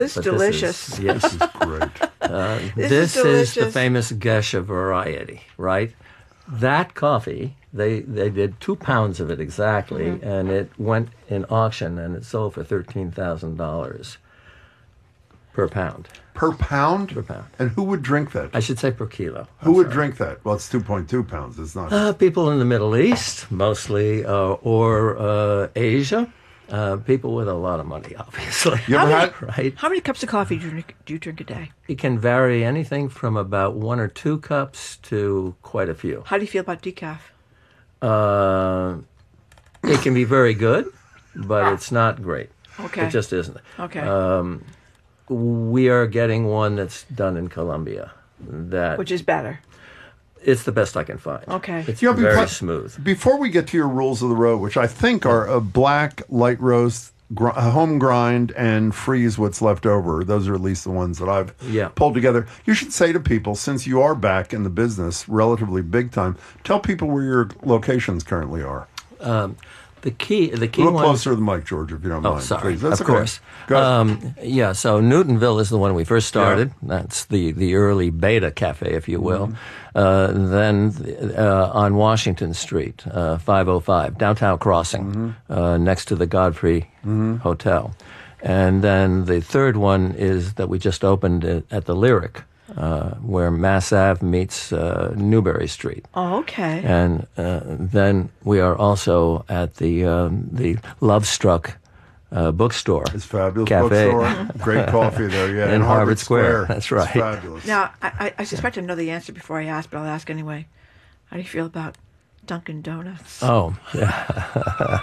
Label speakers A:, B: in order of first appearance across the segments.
A: This is
B: But
A: delicious.
B: Yes.
C: This is great.
B: This is the
A: delicious.
B: famous Gesha variety, right? That coffee, they did 2 pounds of it exactly, and it went in auction, and it sold for $13,000 per pound.
C: Per pound?
B: Per pound.
C: And who would drink that?
B: I should say per kilo.
C: Who would drink that? Well, it's 2.2 pounds. It's not.
B: People in the Middle East, mostly, or Asia. People with a lot of money, obviously.
C: You ever had?
B: Right?
A: How many cups of coffee do you drink a day?
B: It can vary anything from about 1 or 2 cups to quite a few.
A: How do you feel about decaf?
B: It can be very good, but it's not great.
A: Okay.
B: It just isn't.
A: Okay.
B: We are getting one that's done in Colombia.
A: Which is better.
B: It's the best I can find.
A: Okay.
B: It's
C: You know,
B: very smooth.
C: Before we get to your rules of the road, which I think are a black, light roast, home grind, and freeze what's left over. Those are at least the ones that I've pulled together. You should say to people, since you are back in the business relatively big time, tell people where your locations currently are.
B: The key
C: A little
B: one.
C: closer to the mic, George, if you don't mind.
B: Oh, sorry.
C: Please. That's
B: of
C: okay.
B: course.
C: Go ahead.
B: Yeah, so Newtonville is the one we first started. That's the early beta cafe, if you will. Then on Washington Street, 505, Downtown Crossing, next to the Godfrey Hotel. And then the third one is that we just opened at the Lyric, where Mass Ave meets Newberry Street.
A: Oh, okay.
B: And then we are also at the Lovestruck bookstore.
C: It's fabulous
B: Cafe.
C: bookstore. Great coffee there, yeah.
B: In Harvard Square. That's right.
C: It's fabulous.
A: Now, I suspect I know the answer before I ask, but I'll ask anyway. How do you feel about Dunkin' Donuts?
B: Oh, yeah.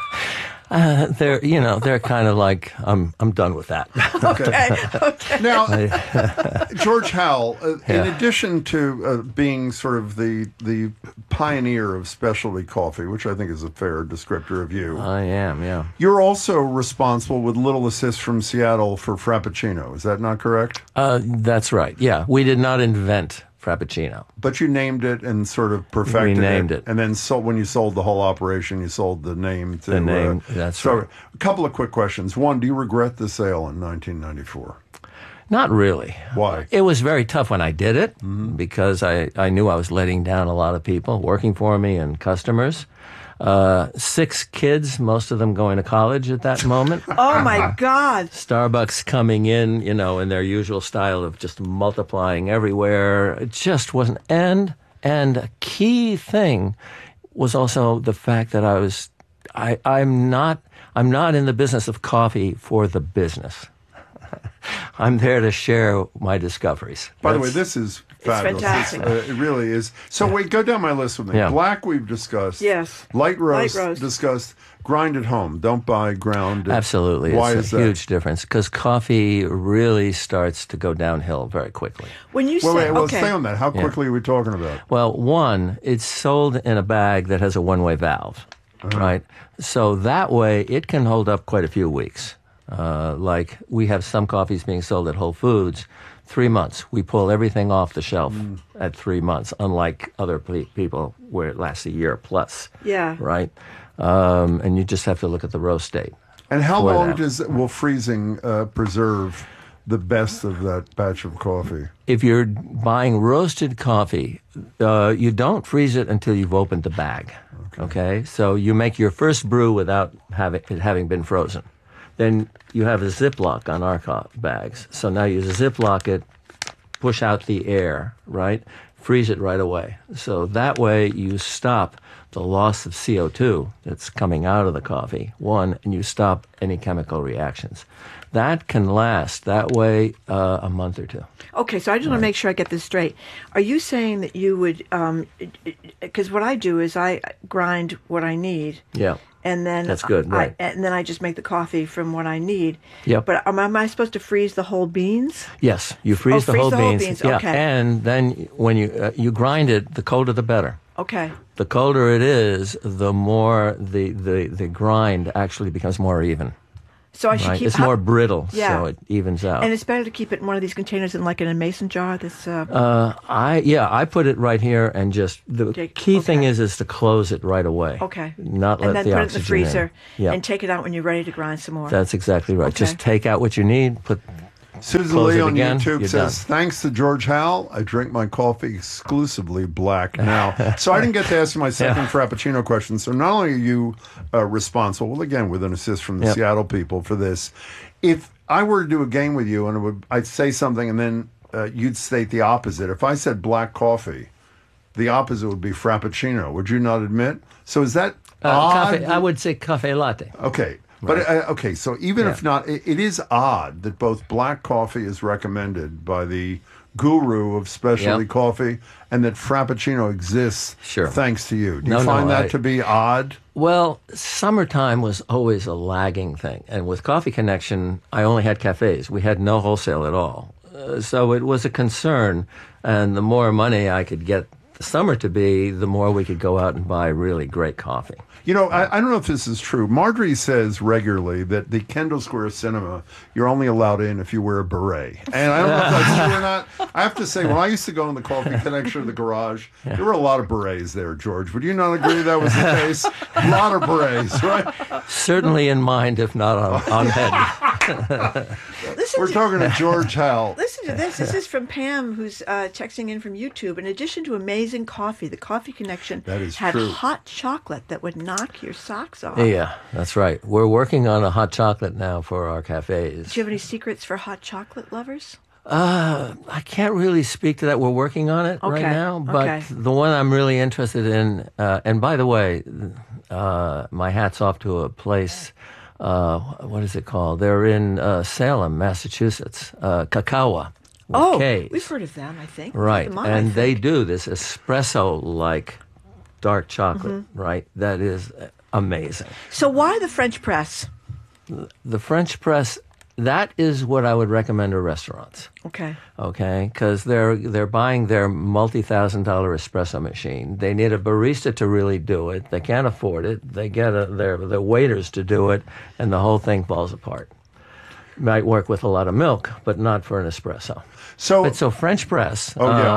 B: They're kind of like, I'm done with that.
A: Okay.
C: Now, George Howell, in addition to being sort of the pioneer of specialty coffee, which I think is a fair descriptor of you,
B: I am, yeah.
C: you're also responsible with little assist from Seattle for Frappuccino. Is that not correct?
B: That's right, yeah. We did not invent Frappuccino.
C: But you named it and sort of perfected
B: We named it.
C: And then when you sold the whole operation, you sold the name to...
B: The name, that's
C: so
B: right.
C: A couple of quick questions. One, do you regret the sale in 1994?
B: Not really.
C: Why?
B: It was very tough when I did it because I knew I was letting down a lot of people working for me and customers. 6 kids, most of them going to college at that moment.
A: Oh, my God.
B: Starbucks coming in, in their usual style of just multiplying everywhere. It just wasn't. And a key thing was also the fact that I'm not in the business of coffee for the business. I'm there to share my discoveries.
C: By the way, this is fabulous.
A: fantastic.
C: It really is. So wait, go down my list with me.
B: Yeah.
C: Black we've discussed.
A: Yes.
C: Light roast,
A: Light roast.
C: discussed. Grind at home. Don't buy ground.
B: Absolutely.
C: Why
B: It's
C: is
B: a
C: that?
B: huge difference because coffee really starts to go downhill very quickly.
A: When you say,
C: Well,
A: okay.
C: stay on that. How quickly are we talking about?
B: Well, one, it's sold in a bag that has a one-way valve, right? So that way it can hold up quite a few weeks. Like we have some coffees being sold at Whole Foods, 3 months. We pull everything off the shelf at 3 months, unlike other people where it lasts a year plus.
A: Yeah.
B: Right? And you just have to look at the roast date.
C: And how
B: for
C: long
B: that.
C: will freezing preserve the best of that batch of coffee?
B: If you're buying roasted coffee, you don't freeze it until you've opened the bag. Okay? So you make your first brew without it having been frozen. Then you have a Ziploc on our bags. So now you Ziploc it, push out the air, right? Freeze it right away. So that way you stop the loss of CO2 that's coming out of the coffee, one, and you stop any chemical reactions. That can last that way a month or two.
A: Okay, so I just want to make sure I get this straight. Are you saying that you would, because what I do is I grind what I need.
B: Yeah.
A: And then
B: That's good, right.
A: and then I just make the coffee from what I need.
B: Yep.
A: But am I supposed to freeze the whole beans?
B: Yes, you freeze the whole beans. Yeah,
A: okay.
B: and then when you grind it, the colder the better.
A: Okay.
B: The colder it is, the more the grind actually becomes more even.
A: So I should
B: Right?
A: keep
B: It's more brittle,
A: Yeah.
B: so it evens out.
A: And it's better to keep it in one of these containers than like in a mason jar. That's
B: I put it right here and just the key thing is to close it right away.
A: okay.
B: Not let
A: and then
B: the
A: put it in
B: oxygen
A: the freezer
B: Yeah.
A: and take it out when you're ready to grind some more.
B: That's exactly right.
A: Okay.
B: Just take out what you need,
C: Susan
B: close
C: Lee
B: it
C: on
B: again,
C: YouTube
B: you're
C: says,
B: done.
C: thanks to George Howell, I drink my coffee exclusively black now. So I didn't get to ask you my second Frappuccino question. So not only are you responsible, well, again, with an assist from the Seattle people for this, if I were to do a game with you and I'd say something and then you'd state the opposite. If I said black coffee, the opposite would be Frappuccino. Would you not admit? So is that odd?
B: Cafe, I would say cafe latte.
C: Okay.
B: Right.
C: But, okay, so even if not, it is odd that both black coffee is recommended by the guru of specialty coffee and that Frappuccino exists thanks to you. Do you find that to be odd?
B: Well, summertime was always a lagging thing. And with Coffee Connection, I only had cafes. We had no wholesale at all. So it was a concern. And the more money I could get the summer to be, the more we could go out and buy really great coffee.
C: You know, I don't know if this is true. Marjorie says regularly that the Kendall Square Cinema, you're only allowed in if you wear a beret. And I don't know if that's true or not. I have to say, when I used to go in the Coffee Connection or the garage, there were a lot of berets there, George. Would you not agree that was the case? A lot of berets, right?
B: Certainly in mind, if not on head.
C: We're talking to George Howell.
A: Listen to this. This is from Pam, who's texting in from YouTube. In addition to amazing coffee, the Coffee Connection had hot chocolate that would knock your socks off.
B: Yeah, that's right. We're working on a hot chocolate now for our cafes.
A: Do you have any secrets for hot chocolate lovers?
B: I can't really speak to that. We're working on it right now. But the one I'm really interested in, and by the way, my hat's off to a place, what is it called? They're in Salem, Massachusetts, Kakawa. K's.
A: We've heard of them, I think.
B: Right, and they do this espresso-like dark chocolate, right? That is amazing.
A: So why the French press?
B: The French press, that is what I would recommend to restaurants.
A: Okay,
B: because they're buying their multi-$1,000 espresso machine. They need a barista to really do it. They can't afford it. They get their waiters to do it, and the whole thing falls apart. Might work with a lot of milk, but not for an espresso. So French press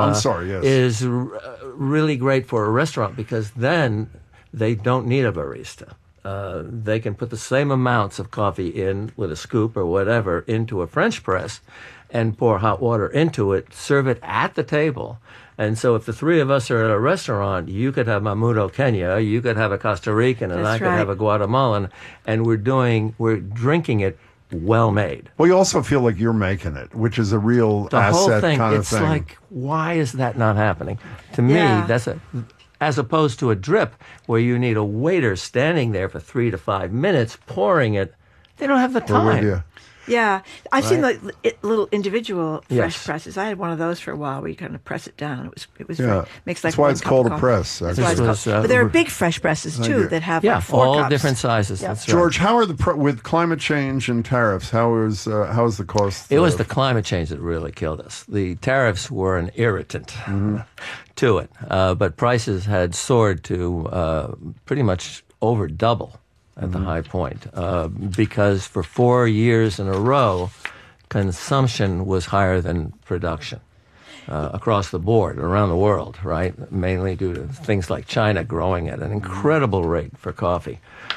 B: is really great for a restaurant because then they don't need a barista. They can put the same amounts of coffee in with a scoop or whatever into a French press and pour hot water into it, serve it at the table. And so if the three of us are at a restaurant, you could have Mamudo Kenya, you could have a Costa Rican, and I could have a Guatemalan, and we're drinking it well made.
C: Well, you also feel like you're making it, which is a real asset kind of thing.
B: It's like, why is that not happening? To me, that's as opposed to a drip where you need a waiter standing there for 3 to 5 minutes pouring it. They don't have the time.
A: Yeah, I've seen like little individual fresh presses. I had one of those for a while where you kind of press it down. It was makes like
C: that's why it's called a press.
A: That's why it's called. But there are big fresh presses too that have like 4
B: all
A: cups.
B: Different sizes. That's right.
C: George, how are with climate change and tariffs? How is the cost?
B: It was the climate change that really killed us. The tariffs were an irritant to it, but prices had soared to pretty much over double at the high point, because for 4 years in a row, consumption was higher than production across the board, around the world, right? Mainly due to things like China growing at an incredible rate for coffee.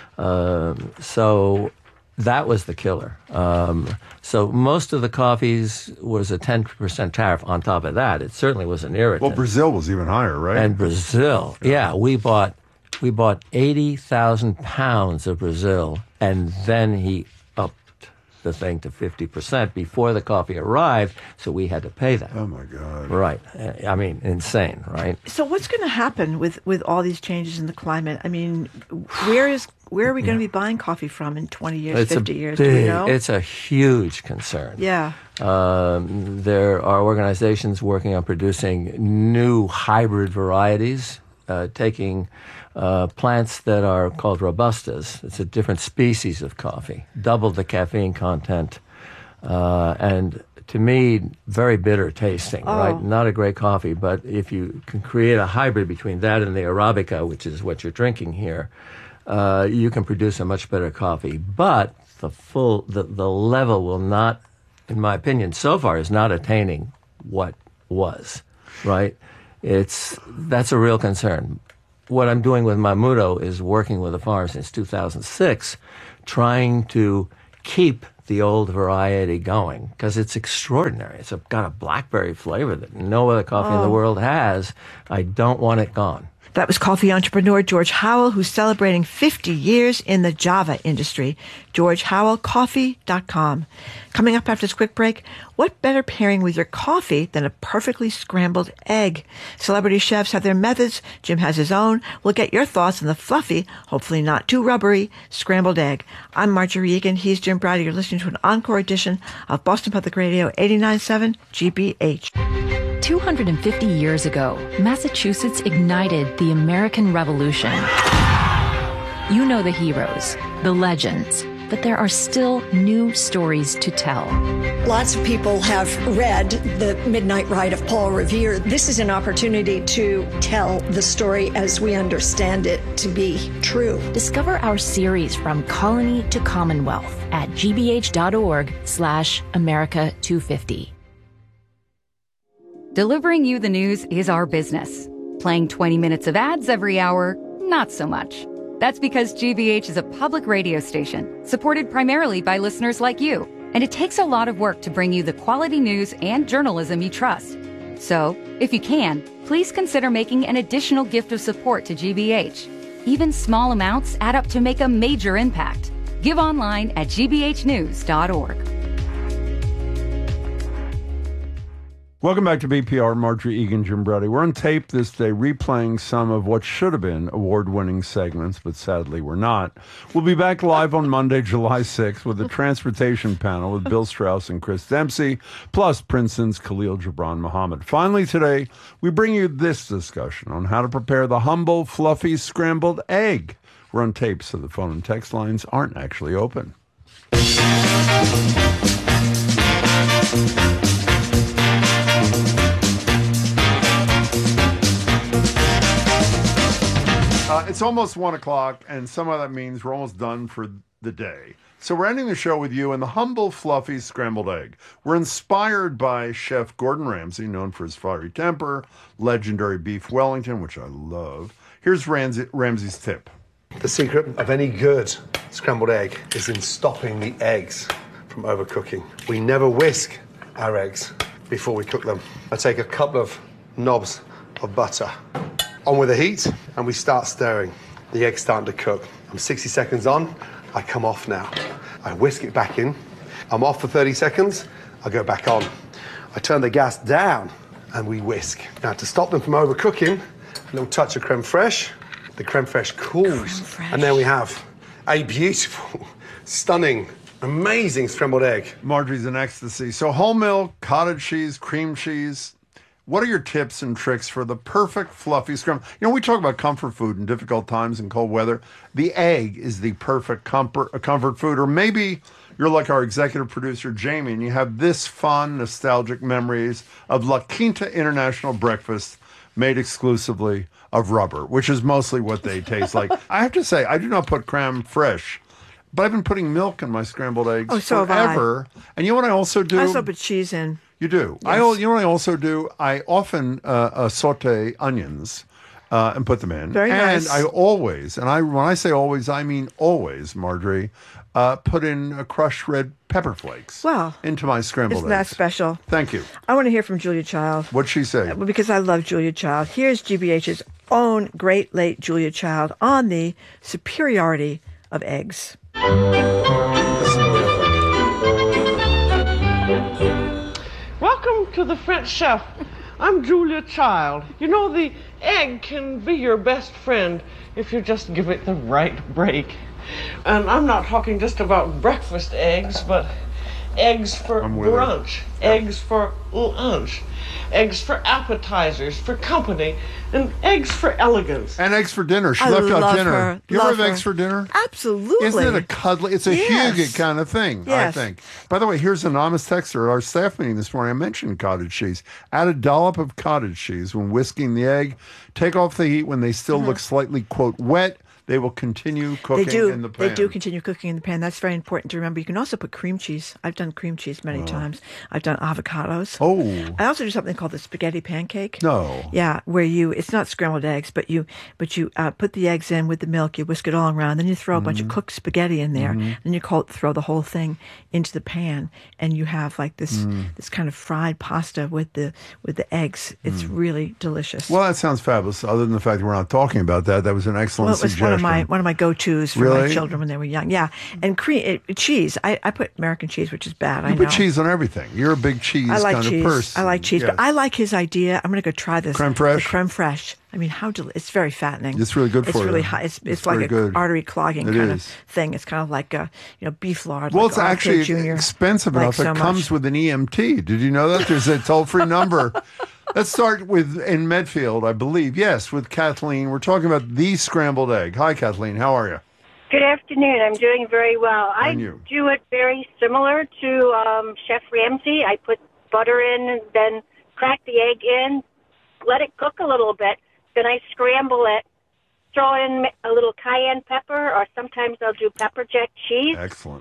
B: So that was the killer. So most of the coffees was a 10% tariff on top of that. It certainly was an irritant.
C: Well, Brazil was even higher, right?
B: And Brazil, we bought 80,000 pounds of Brazil, and then he upped the thing to 50% before the coffee arrived, so we had to pay that.
C: Oh, my God.
B: Right. I mean, insane, right?
A: So what's going to happen with all these changes in the climate? I mean, where are we going to be buying coffee from in 20 years, 50 years? Do we know?
B: It's a huge concern.
A: Yeah.
B: There are organizations working on producing new hybrid varieties, taking plants that are called Robustas. It's a different species of coffee, double the caffeine content, and to me, very bitter tasting, right? Not a great coffee, but if you can create a hybrid between that and the Arabica, which is what you're drinking here, you can produce a much better coffee. But the level will not, in my opinion, so far is not attaining what was, right? That's a real concern. What I'm doing with Mamudo is working with a farm since 2006, trying to keep the old variety going because it's extraordinary. It's got a blackberry flavor that no other coffee in the world has. I don't want it gone.
A: That was coffee entrepreneur George Howell, who's celebrating 50 years in the Java industry. GeorgeHowellCoffee.com. Coming up after this quick break, what better pairing with your coffee than a perfectly scrambled egg? Celebrity chefs have their methods. Jim has his own. We'll get your thoughts on the fluffy, hopefully not too rubbery, scrambled egg. I'm Marjorie Egan. He's Jim Brady. You're listening to an encore edition of Boston Public Radio 89.7 GBH.
D: 250 years ago, Massachusetts ignited the American Revolution. You know the heroes, the legends, but there are still new stories to tell.
E: Lots of people have read The Midnight Ride of Paul Revere. This is an opportunity to tell the story as we understand it to be true.
D: Discover our series From Colony to Commonwealth at gbh.org/America250.
F: Delivering you the news is our business. Playing 20 minutes of ads every hour, not so much. That's because GBH is a public radio station supported primarily by listeners like you. And it takes a lot of work to bring you the quality news and journalism you trust. So, if you can, please consider making an additional gift of support to GBH. Even small amounts add up to make a major impact. Give online at gbhnews.org.
C: Welcome back to BPR. Marjorie Egan, Jim Brady. We're on tape this day replaying some of what should have been award-winning segments, but sadly we're not. We'll be back live on Monday, July 6th with the Transportation Panel with Bill Strauss and Chris Dempsey, plus Princeton's Khalil Gibran Muhammad. Finally today, we bring you this discussion on how to prepare the humble, fluffy, scrambled egg. We're on tape, so the phone and text lines aren't actually open. It's almost 1 o'clock, and somehow that means we're almost done for the day. So we're ending the show with you and the humble, fluffy scrambled egg. We're inspired by Chef Gordon Ramsay, known for his fiery temper, legendary beef Wellington, which I love. Here's Ramsay's tip.
G: The secret of any good scrambled egg is in stopping the eggs from overcooking. We never whisk our eggs before we cook them. I take a couple of knobs of butter. On with the heat, and we start stirring. The egg's starting to cook. I'm 60 seconds on, I come off now. I whisk it back in. I'm off for 30 seconds, I go back on. I turn the gas down, and we whisk. Now, to stop them from overcooking, a little touch of creme fraiche. The creme fraiche cools, and there we have a beautiful, stunning, amazing scrambled egg.
C: Marjorie's in ecstasy. So whole milk, cottage cheese, cream cheese. What are your tips and tricks for the perfect fluffy scramble? You know, we talk about comfort food in difficult times in cold weather. The egg is the perfect comfort food. Or maybe you're like our executive producer, Jamie, and you have this fun, nostalgic memories of La Quinta International Breakfast made exclusively of rubber, which is mostly what they taste like. I have to say, I do not put creme fraiche, but I've been putting milk in my scrambled eggs forever. And you know what I also do?
A: I also put cheese in.
C: You do.
A: Yes.
C: You know what I also do? I often saute onions and put them in.
A: Very nice.
C: And I always, when I say always, I mean always, Marjorie, put in crushed red pepper flakes into my scrambled eggs.
A: Isn't that special?
C: Thank you.
A: I want to hear from Julia Child.
C: What'd she say?
A: Because I love Julia Child. Here's GBH's own great late Julia Child on the superiority of eggs.
H: Welcome to the French Chef. I'm Julia Child. You know, the egg can be your best friend if you just give it the right break. And I'm not talking just about breakfast eggs, but eggs for brunch, eggs for lunch, eggs for appetizers, for company, and eggs for elegance.
C: And eggs for dinner. She left out dinner. Do you ever have eggs for dinner?
A: Absolutely.
C: Isn't it a cuddly? It's a Huguet kind of thing, I think. By the way, here's an anonymous texter at our staff meeting this morning. I mentioned cottage cheese. Add a dollop of cottage cheese when whisking the egg. Take off the heat when they still look slightly, quote, wet. they will continue cooking in the pan.
A: They do continue cooking in the pan. That's very important to remember. You can also put cream cheese. I've done cream cheese many times. I've done avocados.
C: Oh.
A: I also do something called the spaghetti pancake.
C: No.
A: Yeah, where it's not scrambled eggs, but you put the eggs in with the milk, you whisk it all around, then you throw a bunch of cooked spaghetti in there, then you throw the whole thing into the pan, and you have like this kind of fried pasta with the eggs. It's really delicious.
C: Well, that sounds fabulous. Other than the fact that we're not talking about that, that was an excellent suggestion.
A: One of my go-tos for my children when they were young. Yeah, and cheese. I put American cheese, which is bad. I know.
C: You put cheese on everything. You're a big cheese kind of person.
A: I like cheese, but I like his idea. I'm going to go try this.
C: Creme fraiche?
A: The creme fraiche. I mean, it's very fattening.
C: It's really good for you.
A: It's really high. It's like an artery clogging kind of thing. It's kind of like beef lard.
C: Well,
A: like
C: it's actually expensive enough. It comes with an EMT. Did you know that? There's a toll-free number. Let's start in Medfield, I believe. Yes, with Kathleen. We're talking about the scrambled egg. Hi, Kathleen. How are you?
I: Good afternoon. I'm doing very well. I do it very similar to Chef Ramsay. I put butter in and then crack the egg in, let it cook a little bit. Then I scramble it, throw in a little cayenne pepper, or sometimes I'll do pepper jack cheese.
C: Excellent.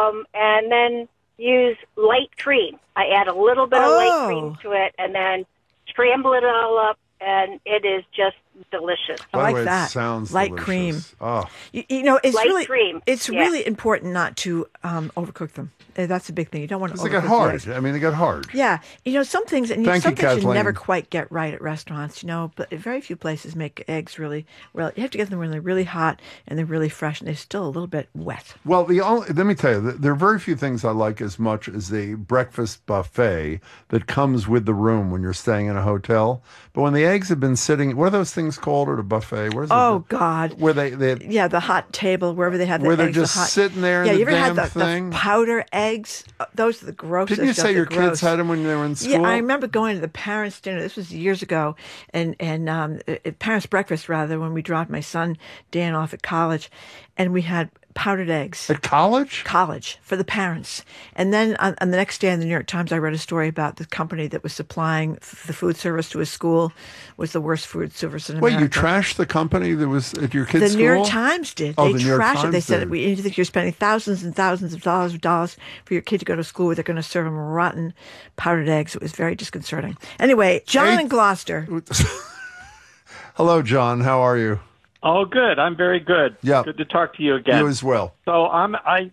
I: And then use light cream. I add a little bit of light cream to it, and then scramble it all up, and it is just delicious.
A: I like that.
C: It sounds
A: light
C: delicious.
A: Cream.
C: Oh.
A: It's
I: light
A: really
I: cream.
A: It's really important not to overcook them. That's a big thing. You don't want to overcook
C: they get hard.
A: eggs.
C: I mean, they get hard.
A: Yeah. Some things, and
C: Thank
A: some
C: you,
A: things you
C: Kathleen.
A: never quite get right at restaurants, but very few places make eggs really well. You have to get them when they're really hot and they're really fresh and they're still a little bit wet.
C: Well, let me tell you, there are very few things I like as much as a breakfast buffet that comes with the room when you're staying in a hotel. But when the eggs have been sitting, what are those things called at a buffet? What is it?
A: God.
C: Where they
A: the hot table, wherever they have the eggs.
C: Where they're just sitting there in
A: you
C: the
A: ever had
C: damn thing?
A: the powder eggs? Those are the grossest.
C: Didn't you say your kids had them when they were in school?
A: Yeah, I remember going to the parents' dinner. This was years ago, and parents' breakfast rather, when we dropped my son Dan off at college, and we had powdered eggs.
C: At college?
A: College, for the parents. And then on the next day in the New York Times, I read a story about the company that was supplying the food service to a school was the worst food service in America.
C: Wait, you trashed the company that was at your kids' school?
A: The New York Times did.
C: Oh,
A: they
C: the New York
A: trashed
C: Times
A: it. They said,
C: did.
A: you think you're spending thousands and thousands of dollars for your kid to go to school where they're going to serve them rotten powdered eggs. It was very disconcerting. Anyway, John in Gloucester.
C: Hello, John. How are you?
J: Oh, good. I'm very good.
C: Yeah.
J: Good to talk to you again.
C: You as well.
J: So I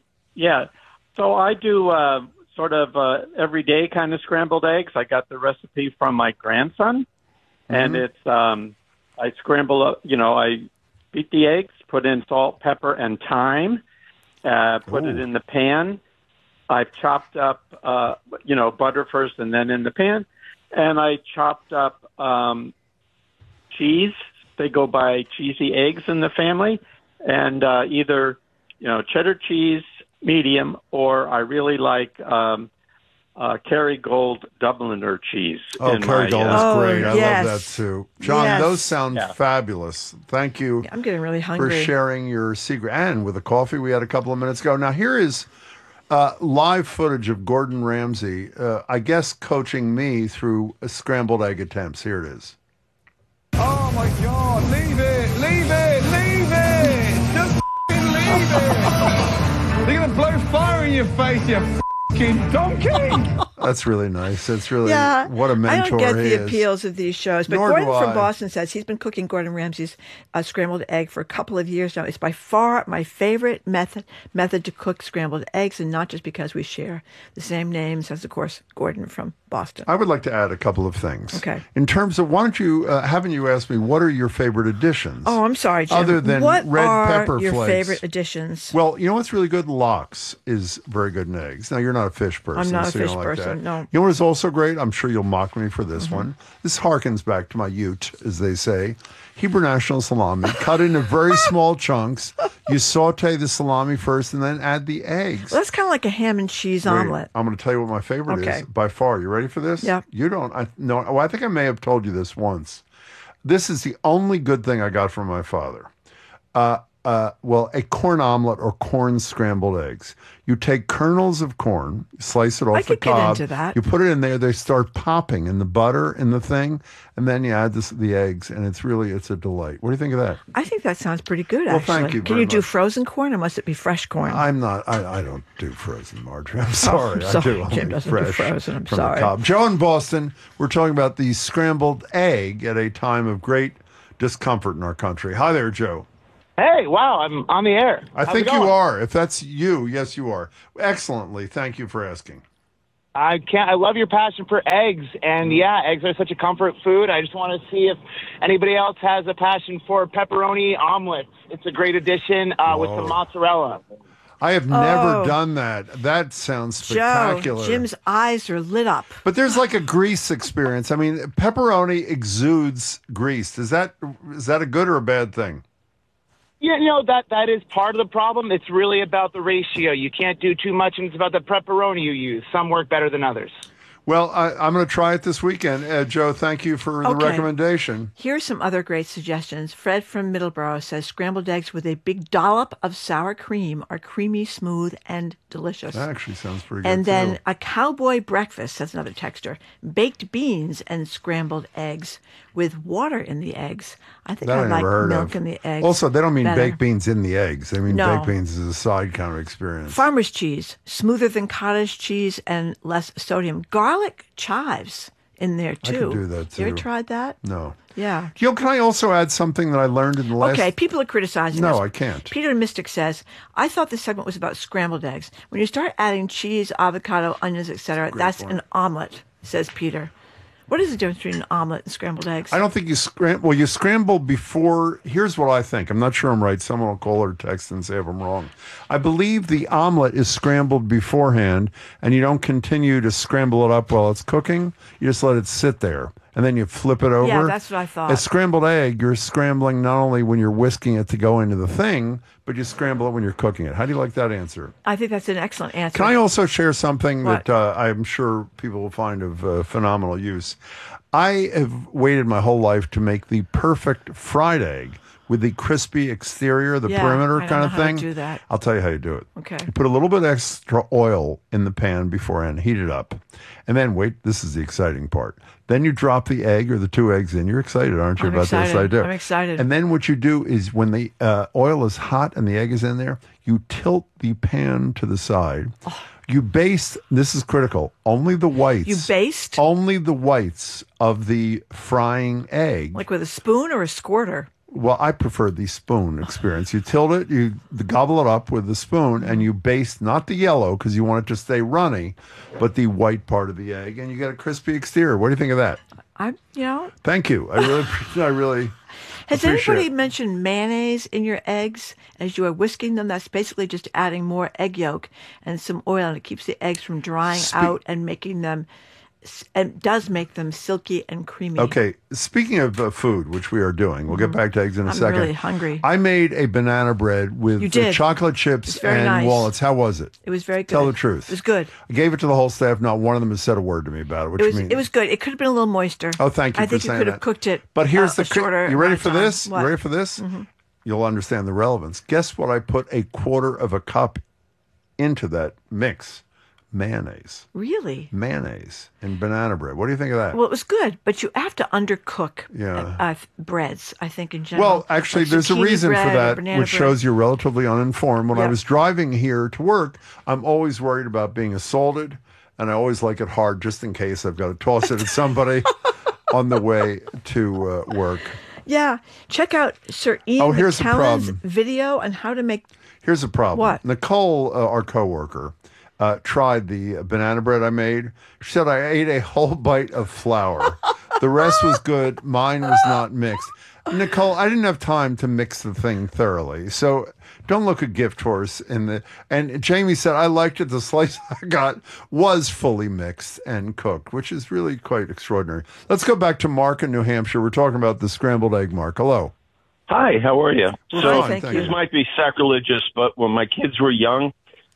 J: do sort of everyday kind of scrambled eggs. I got the recipe from my grandson, and it's I scramble up. I beat the eggs, put in salt, pepper, and thyme, put it in the pan. I've chopped up butter first, and then in the pan, and I chopped up cheese. They go by cheesy eggs in the family, and either cheddar cheese, medium, or I really like Kerrygold Dubliner cheese.
C: Oh, Kerrygold is great. I
A: yes.
C: love that too. John, those sound fabulous. Thank you.
A: I'm getting really hungry.
C: For sharing your secret. And with the coffee we had a couple of minutes ago. Now, here is live footage of Gordon Ramsay, I guess, coaching me through scrambled egg attempts. Here it is.
K: Oh my God, leave it! Just f***ing leave it! They're gonna blow fire in your face, you f***ing donkey!
C: That's really nice. That's really, what a mentor
A: I don't get the
C: is.
A: appeals of these shows. But Gordon from Boston says he's been cooking Gordon Ramsay's scrambled egg for a couple of years now. It's by far my favorite method to cook scrambled eggs, and not just because we share the same names as, of course, Gordon from Boston.
C: I would like to add a couple of things.
A: Okay.
C: In terms of, why don't you, haven't you asked me, what are your favorite additions?
A: Oh, I'm sorry, Jim.
C: Other than
A: what
C: red pepper
A: flakes. What are your
C: flakes.
A: favorite additions?
C: Well, you know what's really good? Lox is very good in eggs. Now, you're not a fish person.
A: I'm not a
C: so you
A: fish
C: don't like
A: person,
C: that.
A: no.
C: You know what is also great? I'm sure you'll mock me for this one. This harkens back to my ute, as they say. Hebrew National salami, cut into very small chunks. You saute the salami first and then add the eggs.
A: Well, that's kind of like a ham and cheese omelet.
C: I'm going to tell you what my favorite is by far. You ready for this?
A: Yeah.
C: You don't. I think I may have told you this once. This is the only good thing I got from my father. a corn omelet or corn scrambled eggs. You take kernels of corn, slice it off the cob.
A: Get into that.
C: You put it in there. They start popping in the butter in the thing, and then you add the eggs, and it's a delight. What do you think of that?
A: I think that sounds pretty good.
C: Well,
A: actually.
C: thank you.
A: Can you do frozen corn, or must it be fresh corn?
C: I'm not. I don't do frozen, Marjorie. I'm sorry. I do only
A: Jim doesn't
C: fresh
A: do frozen. I'm
C: from
A: sorry.
C: the cob. Joe in Boston. We're talking about the scrambled egg at a time of great discomfort in our country. Hi there, Joe.
L: Hey, wow, I'm on the air.
C: I think you are. If that's you, yes, you are. Excellently. Thank you for asking.
L: I love your passion for eggs, and yeah, eggs are such a comfort food. I just want to see if anybody else has a passion for pepperoni omelets. It's a great addition with some mozzarella.
C: I have never done that. That sounds spectacular.
A: Joe, Jim's eyes are lit up.
C: But there's like a grease experience. I mean, pepperoni exudes grease. Is that a good or a bad thing?
L: Yeah, that is part of the problem. It's really about the ratio. You can't do too much, and it's about the pepperoni you use. Some work better than others.
C: Well, I'm going to try it this weekend. Joe, thank you for the recommendation.
A: Here's some other great suggestions. Fred from Middleborough says scrambled eggs with a big dollop of sour cream are creamy, smooth, and delicious.
C: That actually sounds pretty good.
A: And then a cowboy breakfast, says another texter. Baked beans and scrambled eggs with water in the eggs. I think I like milk in the eggs.
C: Also, they don't mean
A: better.
C: baked beans in the eggs. They mean baked beans as a side kind of experience.
A: Farmer's cheese, smoother than cottage cheese and less sodium. Garlic chives in there, too.
C: I could do that, too.
A: You ever tried that?
C: No.
A: Yeah.
C: Can I also add something that I learned in the last...
A: Okay, people are criticizing us.
C: No, I can't.
A: Peter Mystic says, I thought this segment was about scrambled eggs. When you start adding cheese, avocado, onions, etc., that's an omelet, says Peter. What is the difference between an omelet and scrambled eggs?
C: I don't think you scramble. Well, you scramble before. Here's what I think. I'm not sure I'm right. Someone will call or text and say if I'm wrong. I believe the omelet is scrambled beforehand, and you don't continue to scramble it up while it's cooking. You just let it sit there, and then you flip it over.
A: Yeah, that's what I thought.
C: A scrambled egg, you're scrambling not only when you're whisking it to go into the thing, but you scramble it when you're cooking it. How do you like that answer?
A: I think that's an excellent answer.
C: Can I also share something
A: What?
C: that I'm sure people will find of phenomenal use? I have waited my whole life to make the perfect fried egg with the crispy exterior, the perimeter kind of thing.
A: How to do that.
C: I'll tell you how you do it.
A: Okay.
C: You put a little bit extra oil in the pan beforehand, heat it up, and then wait. This is the exciting part. Then you drop the egg or the two eggs in. You're excited, aren't you, about this? I do.
A: I'm excited.
C: And then what you do is when the oil is hot and the egg is in there, you tilt the pan to the side. Oh. You baste, this is critical, only the whites.
A: You baste?
C: Only the whites of the frying egg.
A: Like with a spoon or a squirter?
C: Well, I prefer the spoon experience. You tilt it, you gobble it up with the spoon, and you baste not the yellow because you want it to stay runny, but the white part of the egg, and you get a crispy exterior. What do you think of that? Thank you. I really
A: Has anybody mentioned mayonnaise in your eggs as you are whisking them? That's basically just adding more egg yolk and some oil, and it keeps the eggs from drying out and making them, and does make them silky and creamy.
C: Okay, speaking of food, which we are doing, we'll get back to eggs in a second.
A: I'm really hungry.
C: I made a banana bread with chocolate chips and walnuts. How was it?
A: It was very good.
C: Tell the truth.
A: It was good.
C: I gave it to the whole staff. Not one of them has said a word to me about it.
A: It was good. It could have been a little moister.
C: Oh, thank you
A: I
C: for
A: think
C: saying
A: you could
C: that.
A: have cooked it.
C: But here's the
A: shorter.
C: You ready for this?
A: What?
C: You ready for this?
A: Mm-hmm.
C: You'll understand the relevance. Guess what? I put a quarter of a cup into that mix. Mayonnaise.
A: Really?
C: Mayonnaise in banana bread. What do you think of that?
A: Well, it was good, but you have to undercook breads, I think, in general.
C: Well, actually, there's a reason for that, which shows you're relatively uninformed. When I was driving here to work, I'm always worried about being assaulted, and I always like it hard just in case I've got to toss it at somebody on the way to work.
A: Yeah. Check out Sir Ian McKellen's video on how to make...
C: Here's the problem.
A: What?
C: Nicole, our coworker, tried the banana bread I made. She said I ate a whole bite of flour. The rest was good. Mine was not mixed. Nicole, I didn't have time to mix the thing thoroughly. So don't look a gift horse in the... And Jamie said, I liked it. The slice I got was fully mixed and cooked, which is really quite extraordinary. Let's go back to Mark in New Hampshire. We're talking about the scrambled egg, Mark. Hello.
M: Hi, how are you?
C: So
M: this might be sacrilegious, but when my kids were young,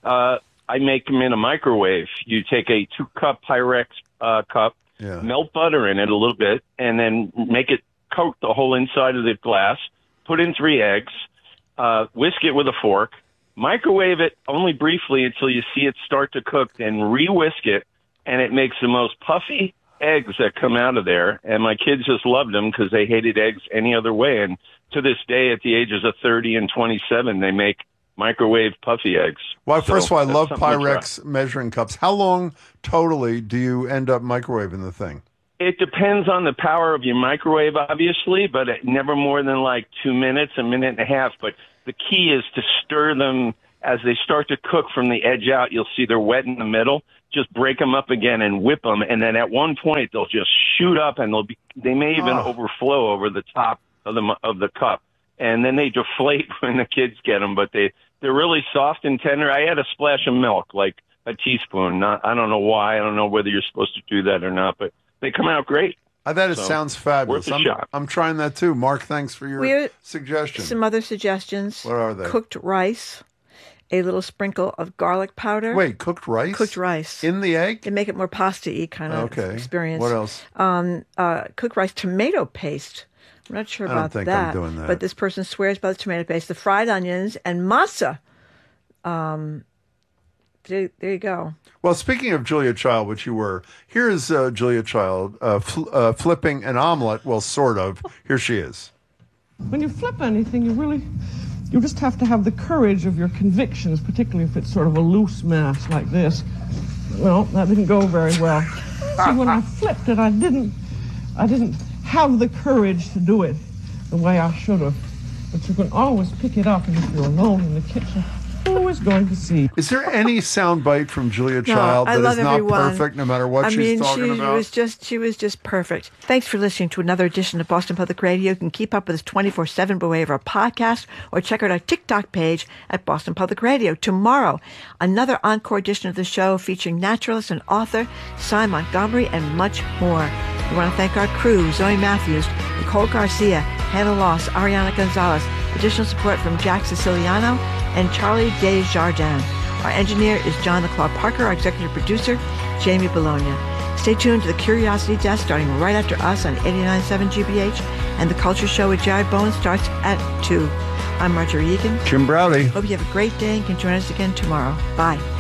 M: I make them in a microwave. You take a 2-cup Pyrex cup, melt butter in it a little bit, and then make it coat the whole inside of the glass, put in 3 eggs, whisk it with a fork, microwave it only briefly until you see it start to cook, then re-whisk it, and it makes the most puffy eggs that come out of there. And my kids just loved them because they hated eggs any other way. And to this day, at the ages of 30 and 27, they make microwave puffy eggs.
C: Well, first of all, I love Pyrex measuring cups. How long totally do you end up microwaving the thing?
M: It depends on the power of your microwave, obviously, but never more than like 2 minutes, a minute and a half. But the key is to stir them as they start to cook from the edge out. You'll see they're wet in the middle. Just break them up again and whip them, and then at one point they'll just shoot up, and they may even overflow over the top of the cup, and then they deflate when the kids get them. But they're really soft and tender. I add a splash of milk, like a teaspoon. I don't know why. I don't know whether you're supposed to do that or not, but they come out great.
C: I bet it sounds fabulous. I'm trying that too. Mark, thanks for your suggestion.
A: Some other suggestions.
C: What are they?
A: Cooked rice, a little sprinkle of garlic powder.
C: Wait, cooked rice?
A: Cooked rice.
C: In the egg?
A: To make it more pasta-y kind of experience.
C: What else?
A: Cooked rice, tomato paste. I'm not sure about that. I don't think I'm doing that. But this person swears by the tomato paste, the fried onions, and masa. There you go.
C: Well, speaking of Julia Child, which you were, here's Julia Child flipping an omelet. Well, sort of. Here she is.
H: When you flip anything, you just have to have the courage of your convictions, particularly if it's sort of a loose mass like this. Well, that didn't go very well. See, when I flipped it, I didn't have the courage to do it the way I should have. But you can always pick it up, and if you're alone in the kitchen, who is going to see?
C: Is there any soundbite from Julia Child that is not perfect, no matter what she's talking about?
A: She was just perfect. Thanks for listening to another edition of Boston Public Radio. You can keep up with us 24/7 by way of our podcast, or check out our TikTok page at Boston Public Radio. Tomorrow, another encore edition of the show featuring naturalist and author Cy Montgomery and much more. We want to thank our crew, Zoe Matthews, Nicole Garcia, Hannah Loss, Ariana Gonzalez. Additional support from Jack Siciliano and Charlie Desjardins. Our engineer is John LeClaw Parker. Our executive producer, Jamie Bologna. Stay tuned to the Curiosity Desk starting right after us on 89.7 GBH, and the Culture Show with Jared Bowen starts at 2. I'm Marjorie Egan.
C: Jim Browdy.
A: Hope you have a great day and can join us again tomorrow. Bye.